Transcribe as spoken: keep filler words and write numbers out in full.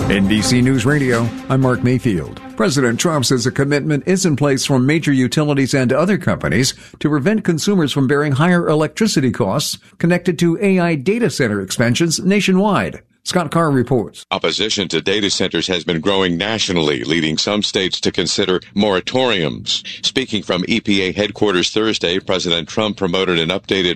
N B C News Radio, I'm Mark Mayfield. President Trump says a commitment is in place from major utilities and other companies to prevent consumers from bearing higher electricity costs connected to A I data center expansions nationwide. Scott Carr reports. Opposition to data centers has been growing nationally, leading some states to consider moratoriums. Speaking from E P A headquarters Thursday, President Trump promoted an updated